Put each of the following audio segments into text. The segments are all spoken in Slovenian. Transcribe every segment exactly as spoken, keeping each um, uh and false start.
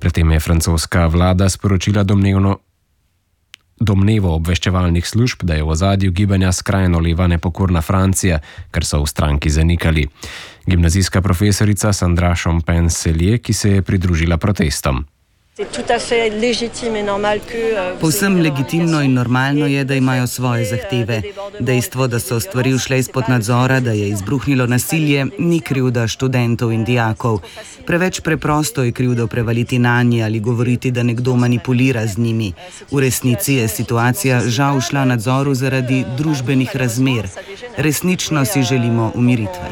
Predtem je francoska vlada sporočila domnevno domnevo obveščevalnih služb, da je v ozadju gibanja skrajno leva Nepokorna Francija, kar so v stranki zanikali. Gimnazijska profesorica Sandra Champagne-Sellier, ki se je pridružila protestom. Povsem legitimno in normalno je, da imajo svoje zahteve. Dejstvo, da so stvari ušle izpod nadzora, da je izbruhnilo nasilje, ni krivda študentov in dijakov. Preveč preprosto je krivdo prevaliti nanje ali govoriti, da nekdo manipulira z njimi. V resnici je situacija žal šla nadzoru zaradi družbenih razmer. Resnično si želimo umiritve.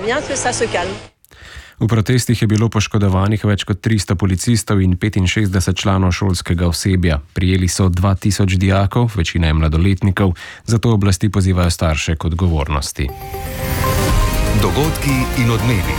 V protestih je bilo poškodovanih več kot tristo policistov in petinšestdeset članov šolskega osebja. Prijeli so dva tisoč dijakov, večina je mladoletnikov, zato oblasti pozivajo starše k odgovornosti. Dogodki in odmevi.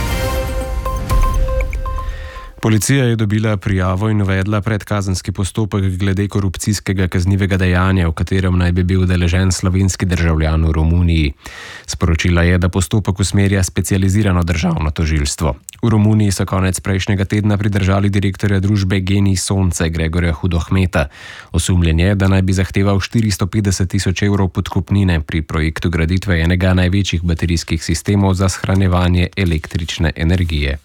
Policija je dobila prijavo in uvedla predkazenski postopek glede korupcijskega kaznivega dejanja, v katerem naj bi bil udeležen slovenski državljan v Romuniji. Sporočila je, da postopek usmerja specializirano državno tožilstvo. V Romuniji so konec prejšnjega tedna pridržali direktorja družbe Genij Sonce Gregorja Hudohmeta. Osumljen je, da naj bi zahteval štiristo petdeset tisoč evrov podkupnine pri projektu graditve enega največjih baterijskih sistemov za shranjevanje električne energije.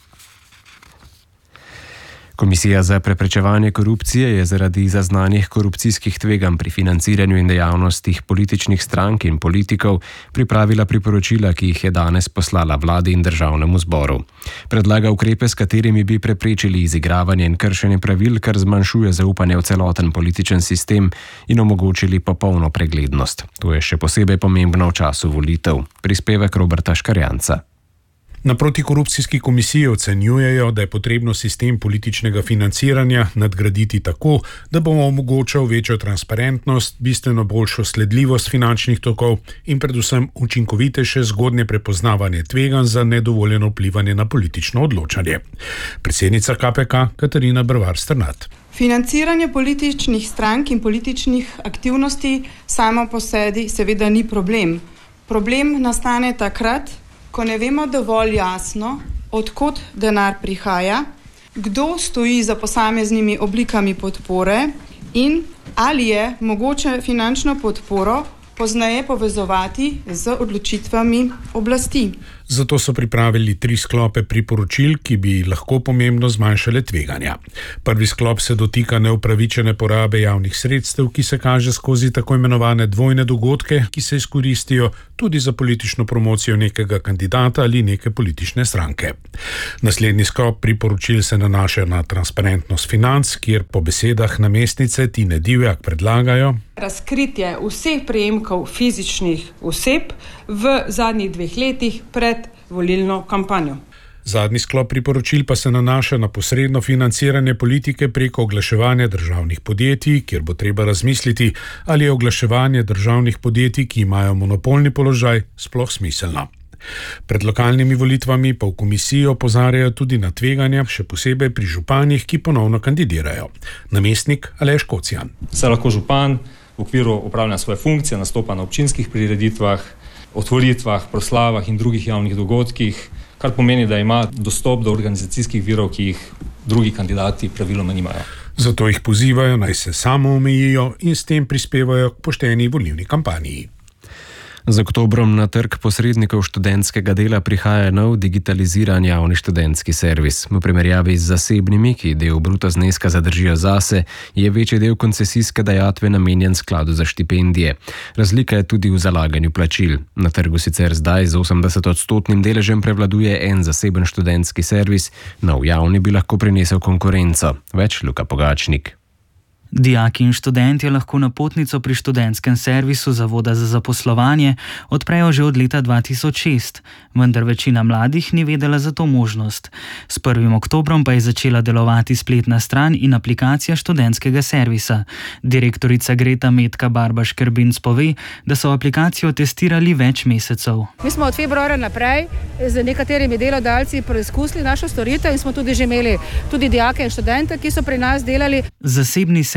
Komisija za preprečevanje korupcije je zaradi zaznanih korupcijskih tveganj pri financiranju in dejavnostih političnih strank in politikov pripravila priporočila, ki jih je danes poslala vladi in državnemu zboru. Predlaga ukrepe, s katerimi bi preprečili izigravanje in kršenje pravil, kar zmanjšuje zaupanje v celoten političen sistem in omogočili popolno preglednost. To je še posebej pomembno v času volitev. Prispevek Roberta Škarjanca. Na protikorupcijski komisiji ocenjujejo, da je potrebno sistem političnega financiranja nadgraditi tako, da bo omogočal večjo transparentnost, bistveno boljšo sledljivost finančnih tokov in predvsem učinkovitejše zgodnje prepoznavanje tveganj za nedovoljeno vplivanje na politično odločanje. Predsednica K P K Katarina Brvar Strnad. Financiranje političnih strank in političnih aktivnosti samo po sebi seveda ni problem. Problem nastane takrat, ko ne vemo dovolj jasno, od kod denar prihaja, kdo stoji za posameznimi oblikami podpore in ali je mogoče finančno podporo pozneje povezovati z odločitvami oblasti. Zato so pripravili tri sklope priporočil, ki bi lahko pomembno zmanjšale tveganja. Prvi sklop se dotika neupravičene porabe javnih sredstev, ki se kaže skozi tako imenovane dvojne dogodke, ki se izkoristijo tudi za politično promocijo nekega kandidata ali neke politične stranke. Naslednji sklop priporočil se nanaša na transparentnost financ, kjer po besedah namestnice Tine Divjak predlagajo razkritje vseh prejemkov fizičnih oseb v zadnjih dveh letih pred volilno kampanjo. Zadnji sklop priporočil pa se nanaša na posredno financiranje politike preko oglaševanja državnih podjetij, kjer bo treba razmisliti, ali je oglaševanje državnih podjetij, ki imajo monopolni položaj, sploh smiselno. Pred lokalnimi volitvami pa v komisiji opozarjajo tudi na tveganja, še posebej pri županih, ki ponovno kandidirajo. Namestnik Aleš Kocijan. Se lahko župan v okviru upravljanja svoje funkcije nastopa na občinskih prireditvah, otvoritvah, proslavah in drugih javnih dogodkih, kar pomeni, da ima dostop do organizacijskih virov, ki jih drugi kandidati praviloma nimajo. Zato jih pozivajo, naj se samo omejijo in s tem prispevajo k pošteni volilni kampanji. Z oktobrom na trg posrednikov študentskega dela prihaja nov digitaliziran javni študentski servis. V primerjavi z zasebnimi, ki del bruto zneska zadržijo zase, je večji del koncesijske dajatve namenjen skladu za štipendije. Razlika je tudi v zalaganju plačil. Na trgu sicer zdaj z osemdesetodstotnim deležem prevladuje en zaseben študentski servis, nov javni bi lahko prinesel konkurenco. Več Luka Pogačnik. Dijaki in študentje lahko napotnico pri študentskem servisu Zavoda za zaposlovanje odprejo že od leta dva tisoč šest, vendar večina mladih ni vedela za to možnost. S prvim oktobrom pa je začela delovati spletna stran in aplikacija študentskega servisa. Direktorica Greta Metka Barbaš-Kerbinc pove, da so aplikacijo testirali več mesecev. Mi smo od februarja naprej z nekaterimi delodajalci preizkusili našo storitev in smo tudi že imeli tudi dijake in študente, ki so pri nas delali. Zasebni servis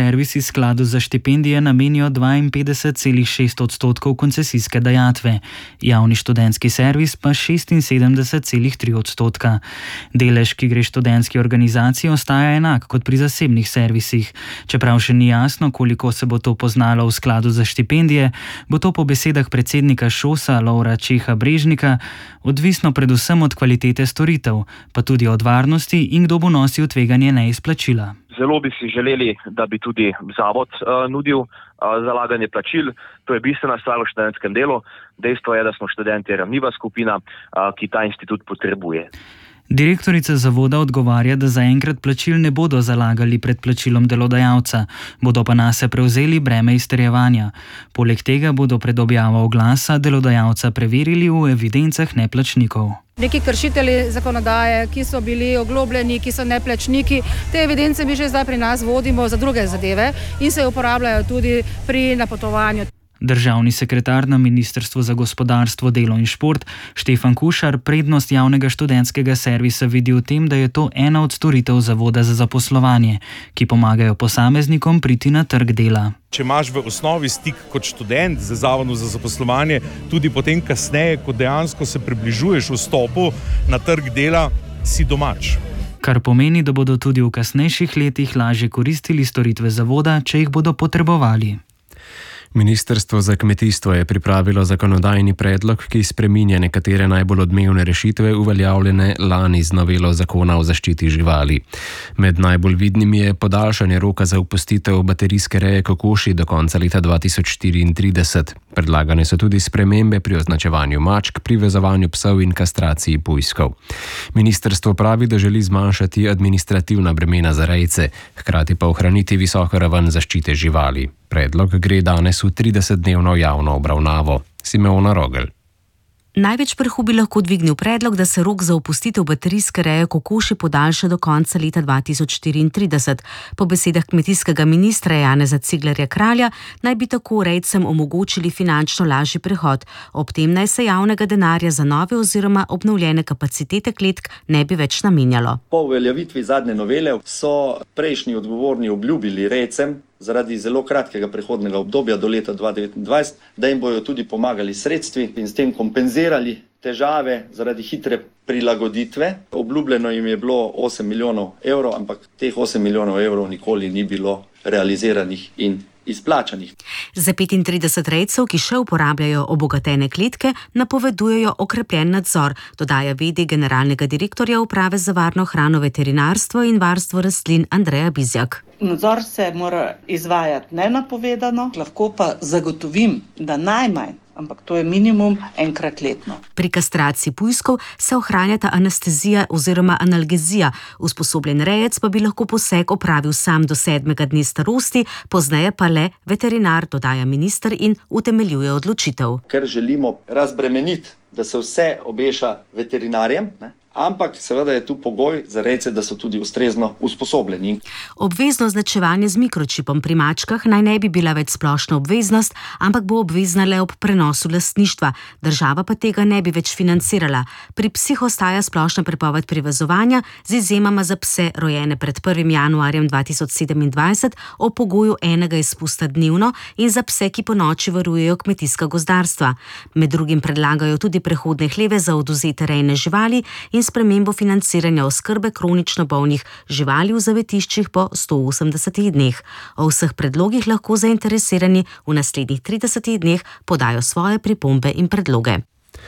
servisi skladu za štipendije namenijo dvainpetdeset celih šest odstotkov koncesijske dajatve, javni študentski servis pa šestinsedemdeset celih tri odstotka. Delež, ki gre študentski organizaciji, ostaja enak kot pri zasebnih servisih. Čeprav še ni jasno, koliko se bo to poznalo v skladu za štipendije, bo to po besedah predsednika ŠOS-a Lovra Čeha Brežnika odvisno predvsem od kvalitete storitev, pa tudi od varnosti in kdo bo nosil tveganje neizplačila. Zelo bi si želeli, da bi tudi zavod uh, nudil uh, zalaganje plačil. To je bistvena stvar v študentskem delu. Dejstvo je, da smo študenti ranljiva skupina, uh, ki ta institut potrebuje. Direktorica zavoda odgovarja, da zaenkrat plačil ne bodo zalagali pred plačilom delodajalca, bodo pa nase prevzeli breme izterjevanja. Poleg tega bodo pred objavo oglasa delodajalca preverili v evidencah neplačnikov. Neki kršitelji zakonodaje, ki so bili oglobljeni, ki so neplačniki, te evidence mi že zdaj pri nas vodimo za druge zadeve in se uporabljajo tudi pri napotovanju. Državni sekretar na Ministrstvu za gospodarstvo, delo in šport Štefan Kušar prednost javnega študentskega servisa vidi v tem, da je to ena od storitev Zavoda za zaposlovanje, ki pomagajo posameznikom priti na trg dela. Če imaš v osnovi stik kot študent z Zavodom za zaposlovanje, tudi potem kasneje, ko dejansko se približuješ vstopu na trg dela, si domač. Kar pomeni, da bodo tudi v kasnejših letih lažje koristili storitve zavoda, če jih bodo potrebovali. Ministrstvo za kmetijstvo je pripravilo zakonodajni predlog, ki spreminja nekatere najbolj odmevne rešitve uveljavljene lani z novelo zakona o zaščiti živali. Med najbolj vidnimi je podaljšanje roka za opustitev baterijske reje kokoši do konca leta dva tisoč štiriintrideset. Predlagane so tudi spremembe pri označevanju mačk, pri vezovanju psov in kastraciji pujskov. Ministrstvo pravi, da želi zmanjšati administrativna bremena za rejce, hkrati pa ohraniti visoko raven zaščite živali. Predlog gre danes v tridesetdnevno javno obravnavo. Simeona Rogel. Največ prahu bi lahko dvignil predlog, da se rok za opustitev baterijske reje kokoši podaljša do konca leta dva tisoč štiriintrideset. Po besedah kmetijskega ministra Janeza Ciglerja Kralja naj bi tako rejcem omogočili finančno lažji prehod. Ob tem naj se javnega denarja za nove oziroma obnovljene kapacitete kletk ne bi več namenjalo. Po uveljavitvi zadnje novele so prejšnji odgovorni obljubili rejcem zaradi zelo kratkega prehodnega obdobja do leta dva tisoč devetnajst, da jim bojo tudi pomagali sredstvi in s tem kompenzirali težave zaradi hitre prilagoditve. Obljubljeno jim je bilo osem milijonov evrov, ampak teh osem milijonov evrov nikoli ni bilo realiziranih in izplačanih. Za petintrideset rejcev, ki še uporabljajo obogatene kletke, napovedujejo okrepljen nadzor, dodaja vede generalnega direktorja Uprave za varno hrano, veterinarstvo in varstvo rastlin Andreja Bizjak. Nadzor se mora izvajati nenapovedano, lahko pa zagotovim, da najmanj, ampak to je minimum enkrat letno. Pri kastraciji pujskov se ohranjata anestezija oziroma analgezija. Usposobljen rejec pa bi lahko poseg opravil sam do sedmega dne starosti, pozneje pa le veterinar, dodaja minister in utemeljuje odločitev. Ker želimo razbremeniti, da se vse obeša veterinarjem, ne? Ampak seveda je tu pogoj za rejce, da so tudi ustrezno usposobljeni. Obvezno označevanje z mikročipom pri mačkah naj ne bi bila več splošna obveznost, ampak bo obvezna le ob prenosu lastništva. Država pa tega ne bi več financirala. Pri psih ostaja splošna prepoved privezovanja z izjemama za pse rojene pred prvim januarjem dva tisoč sedemindvajset o pogoju enega izpusta dnevno in za pse, ki ponoči varujejo kmetijska gozdarstva. Med drugim predlagajo tudi prehodne hleve za odvzete rejne živali in spremembo financiranja oskrbe kronično bolnih živali v zavetiščih po sto osemdesetih dneh. O vseh predlogih lahko zainteresirani v naslednjih tridesetih dneh podajo svoje pripombe in predloge.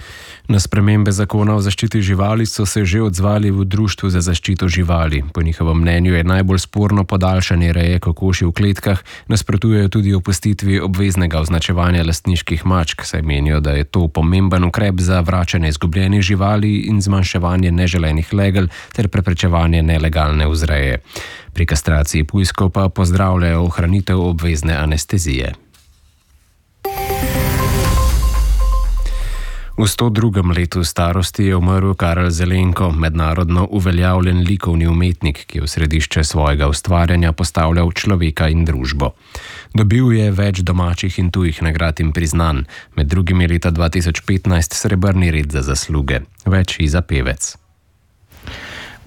Na spremembe zakona o zaščiti živali so se že odzvali v Društvu za zaščito živali. Po njihovem mnenju je najbolj sporno podaljšanje reje kokoši v kletkah, nasprotujejo tudi opustitvi obveznega označevanja lastniških mačk, saj menijo, da je to pomemben ukrep za vračanje izgubljenih živali in zmanjševanje neželenih legel ter preprečevanje nelegalne vzreje. Pri kastraciji pujskov pa pozdravljajo ohranitev obvezne anestezije. V sto drugem letu starosti je umrl Karel Zelenko, mednarodno uveljavljen likovni umetnik, ki je v središče svojega ustvarjanja postavljal človeka in družbo. Dobil je več domačih in tujih nagrad in priznanj, med drugim je leta dva tisoč petnajst srebrni red za zasluge. Več Iza Pevec.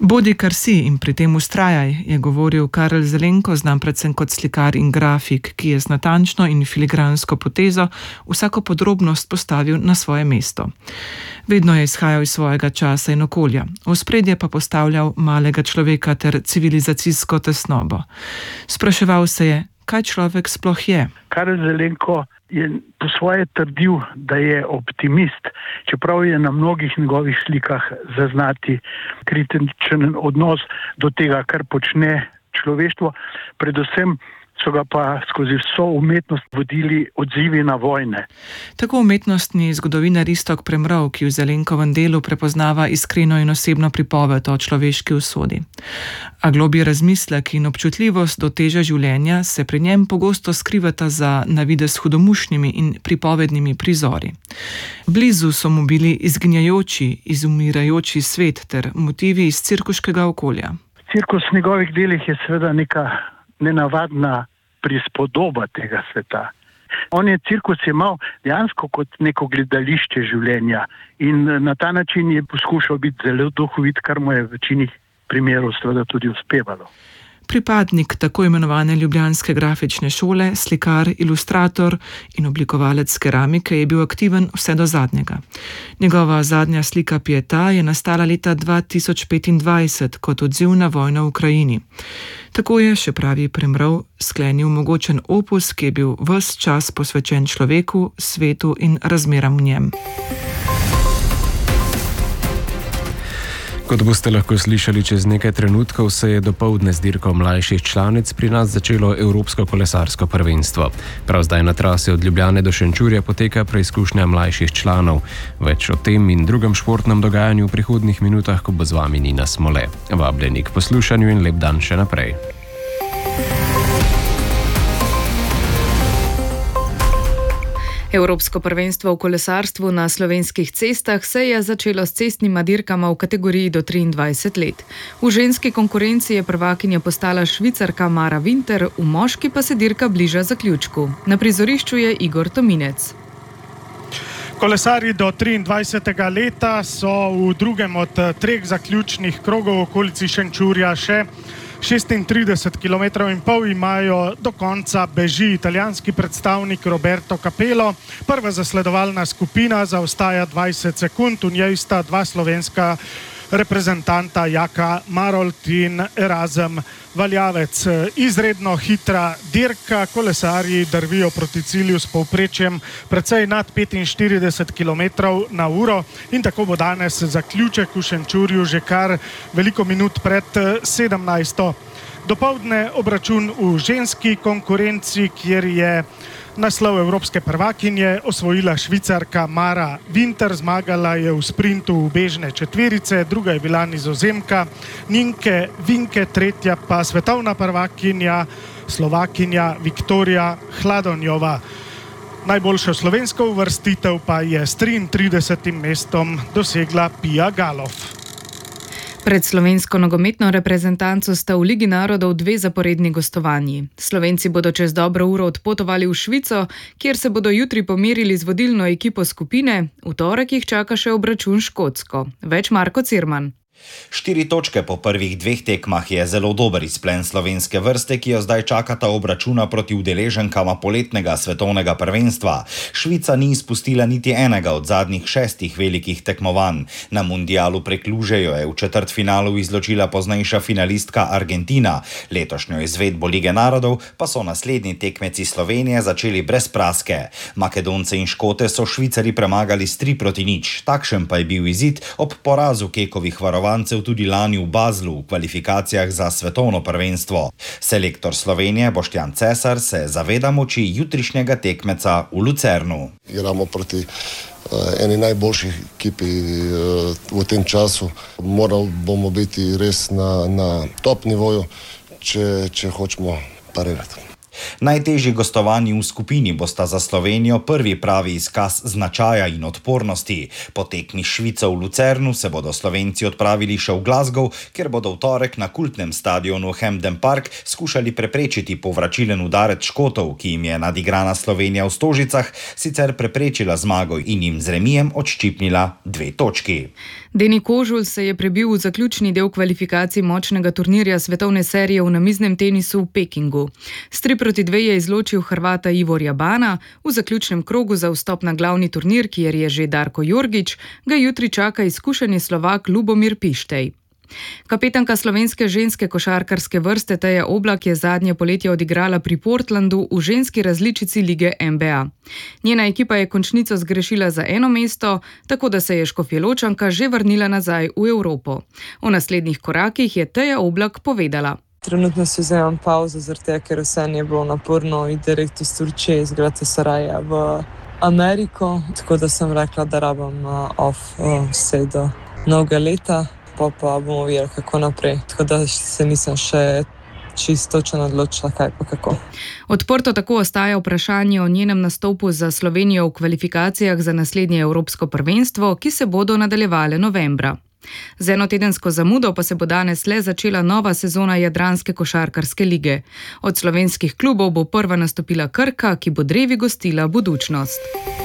Bodi kar si in pri tem ustrajaj, je govoril Karel Zelenko, znan predvsem kot slikar in grafik, ki je z natančno in filigransko potezo vsako podrobnost postavil na svoje mesto. Vedno je izhajal iz svojega časa in okolja, v ospredje pa postavljal malega človeka ter civilizacijsko tesnobo. Spraševal se je, kaj človek sploh je. Karel Zelenko je po svoje trdil, da je optimist, čeprav je na mnogih njegovih slikah zaznati kritičen odnos do tega, kar počne človeštvo, predvsem so ga pa skozi vso umetnost vodili odzivi na vojne. Tako umetnostni zgodovinar Iztok Premrov, ki v Zelenkovem delu prepoznava iskreno in osebno pripoved o človeški usodi. A globlji razmislek in občutljivost do teže življenja se pri njem pogosto skrivata za navidez hudomušnimi in pripovednimi prizori. Blizu so mu bili izginjajoči, izumirajoči svet ter motivi iz cirkuškega okolja. Cirkus v njegovih delih je seveda neka nenavadna prispodoba tega sveta. On je cirkus imel dejansko kot neko gledališče življenja in na ta način je poskušal biti zelo duhovit, kar mu je v večini primerov seveda tudi uspevalo. Pripadnik tako imenovane ljubljanske grafične šole, slikar, ilustrator in oblikovalec keramike je bil aktiven vse do zadnjega. Njegova zadnja slika Pieta je nastala leta dva tisoč petindvajset kot odziv na vojno v Ukrajini. Tako je, še pravi Premrov, sklenil mogočen opus, ki je bil ves čas posvečen človeku, svetu in razmeram v njem. Kot boste lahko slišali čez nekaj trenutkov, se je dopoldne z dirko mlajših članic pri nas začelo Evropsko kolesarsko prvenstvo. Prav zdaj na trasi od Ljubljane do Šenčurja poteka preizkušnja mlajših članov. Več o tem in drugem športnem dogajanju v prihodnjih minutah, ko bo z vami Nina Smole. Vabljeni k poslušanju in lep dan še naprej. Evropsko prvenstvo v kolesarstvu na slovenskih cestah se je začelo s cestnima dirkama v kategoriji do triindvajset let. V ženski konkurenci je prvakinja postala Švicarka Mara Vinter, v moški pa se dirka bliža zaključku. Na prizorišču je Igor Tominec. Kolesarji do triindvajsetega leta so v drugem od treh zaključnih krogov v okolici Šenčurja še šestintrideset kilometrov in pol, imajo do konca beži italijanski predstavnik Roberto Capello. Prva zasledovalna skupina zaostaja dvajset sekund, v njej sta dva slovenska reprezentanta Jaka Marolt in Erazem Valjavec. Izredno hitra dirka, kolesarji drvijo proti cilju s povprečjem precej nad petinštirideset kilometrov na uro in tako bo danes zaključek v Šenčurju že kar veliko minut pred sedemnajsto. Dopoldne obračun v ženski konkurenci, kjer je naslov evropske prvakinje osvojila Švicarka Mara Vinter, zmagala je v sprintu v bežne četverice, druga je bila Nizozemka Ninke Vinke, tretja pa svetovna prvakinja Slovakinja Viktorija Hladonjova. Najboljšo slovensko uvrstitev pa je s triintridesetim mestom dosegla Pia Galov. Pred slovensko nogometno reprezentanco sta v Ligi narodov dve zaporedni gostovanji. Slovenci bodo čez dobro uro odpotovali v Švico, kjer se bodo jutri pomerili z vodilno ekipo skupine, v torek jih čaka še obračun Škotsko. Več Marko Cirman. Štiri točke po prvih dveh tekmah je zelo dober izplen slovenske vrste, ki jo zdaj čakata obračuna proti udeleženkama poletnega svetovnega prvenstva. Švica ni izpustila niti enega od zadnjih šestih velikih tekmovanj. Na mundialu preklužejo je v četrtfinalu izločila poznejša finalistka Argentina. Letošnjo izvedbo Lige narodov pa so naslednji tekmeci Slovenije začeli brez praske. Makedonce in Škote so Švicari premagali s tri proti nič. Takšen pa je bil izid ob porazu Kekovih varovancev tudi lani v Baslu v kvalifikacijah za svetovno prvenstvo. Selektor Slovenije Boštjan Cesar se zaveda moči jutrišnjega tekmeca v Lucernu. Igramo proti uh, eni najboljših ekipi uh, v tem času. Morali bomo biti res na, na top nivoju, če, če hočemo parirati. Najtežji gostovanji v skupini bosta za Slovenijo prvi pravi izkaz značaja in odpornosti. Po tekmi Švico v Lucernu se bodo Slovenci odpravili še v Glasgow, kjer bodo v torek na kultnem stadionu Hampden Park skušali preprečiti povračilen udarec Škotov, ki jim je nadigrana Slovenija v Stožicah sicer preprečila zmago in jim z remijem odščipnila dve točki. Deni Kožul se je prebil v zaključni del kvalifikacij močnega turnirja svetovne serije v namiznem tenisu v Pekingu. S tri proti dve je izločil Hrvata Ivorja Bana, v zaključnem krogu za vstop na glavni turnir, kjer je že Darko Jorgić, ga jutri čaka izkušeni Slovak Lubomir Pištej. Kapetanka slovenske ženske košarkarske vrste Teja Oblak je zadnje poletje odigrala pri Portlandu v ženski različici lige N B A. Njena ekipa je končnico zgrešila za eno mesto, tako da se je Škofjeločanka že vrnila nazaj v Evropo. O naslednjih korakih je Teja Oblak povedala. Trenutno si vzemam pauzo, zaradi tega, ker vse je bilo naporno in direkt iz Turčije, iz Galatasaraja v Ameriko, tako da sem rekla, da rabam off vse do novega leta. Pa, pa bomo videli, kako naprej. Tako da se nisem še čisto točno odločila, kaj pa kako. Odprto tako ostaja vprašanje o njenem nastopu za Slovenijo v kvalifikacijah za naslednje Evropsko prvenstvo, ki se bodo nadaljevale novembra. Z enotedensko zamudo pa se bo danes le začela nova sezona Jadranske košarkarske lige. Od slovenskih klubov bo prva nastopila Krka, ki bo drevi gostila Budućnost.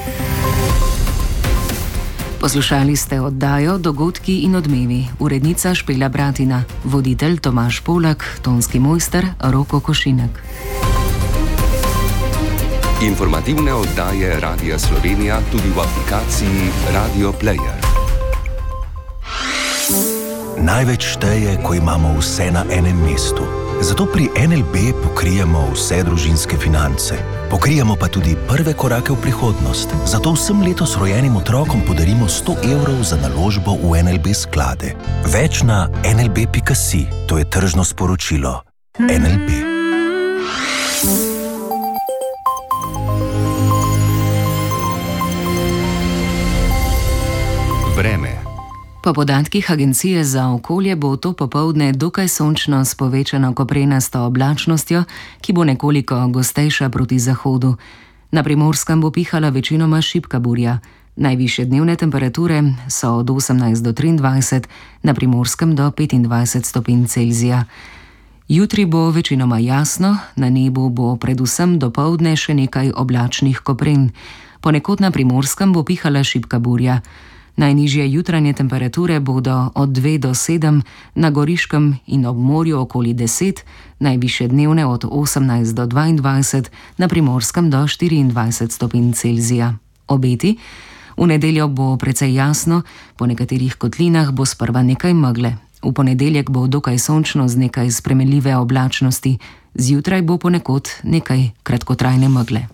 Poslušali ste oddajo Dogodki in odmevi, urednica Špela Bratina, voditelj Tomaž Polak, tonski mojster Roko Košinek. Informativne oddaje Radia Slovenija tudi v aplikaciji Radio Player. Največ šteje, ko imamo vse na enem mestu. Zato pri N L B pokrijemo vse družinske finance. Pokrijemo pa tudi prve korake v prihodnost. Zato vsem letos rojenim otrokom podarimo sto evrov za naložbo v N L B sklade. Več na en el be pika si, to je tržno sporočilo. N L B. Vreme. Po podatkih Agencije za okolje bo to popoldne dokaj sončno s povečano koprenasto oblačnostjo, ki bo nekoliko gostejša proti zahodu. Na Primorskem bo pihala večinoma šibka burja. Najvišje dnevne temperature so od osemnajst do triindvajset, na Primorskem do petindvajset stopinj Celzija. Jutri bo večinoma jasno, na nebu bo predvsem dopoldne še nekaj oblačnih kopren. Ponekod na Primorskem bo pihala šibka burja. Najnižje jutranje temperature bodo od dve do sedem, na Goriškem in ob morju okoli deset, najvišje dnevne od osemnajst do dvaindvajset, na Primorskem do štiriindvajset stopinj Celzija. Obeti? V nedeljo bo precej jasno, po nekaterih kotlinah bo sprva nekaj megle. V ponedeljek bo dokaj sončno z nekaj spremenljive oblačnosti, zjutraj bo ponekod nekaj kratkotrajne megle.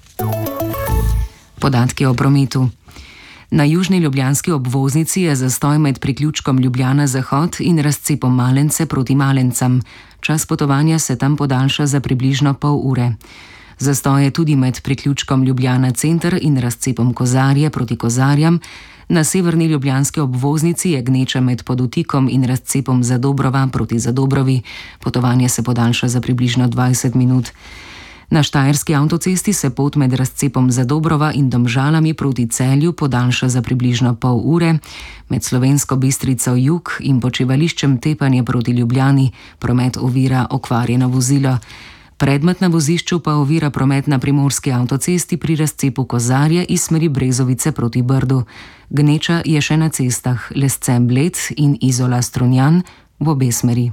Podatki o prometu. Na južni ljubljanski obvoznici je zastoj med priključkom Ljubljana-Zahod in razcepom Malence proti Malencem. Čas potovanja se tam podaljša za približno pol ure. Zastoj je tudi med priključkom Ljubljana-Center in razcepom Kozarje proti Kozarjam. Na severni ljubljanski obvoznici je gneča med Podutikom in razcepom Zadobrova proti Zadobrovi. Potovanje se podaljša za približno dvajset minut. Na štajerski avtocesti se pot med razcepom Zadobrova in Domžalami proti Celju podaljša za približno pol ure, med Slovensko Bistrico jug in počivališčem Tepanje proti Ljubljani promet ovira okvarjeno vozilo. Predmet na vozišču pa ovira promet na primorski avtocesti pri razcepu Kozarje iz smeri Brezovice proti Brdu. Gneča je še na cestah Lescem-Bled in Izola-Strunjan v obe smeri.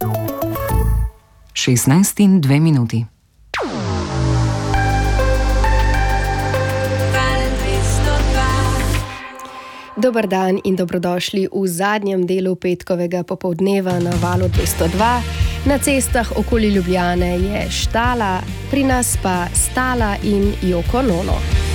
šestnajst in dve minuti. Dober dan in dobrodošli v zadnjem delu petkovega popoldneva na valu dvesto dva. Na cestah okoli Ljubljane je Štala, pri nas pa Stala in Joko Nono.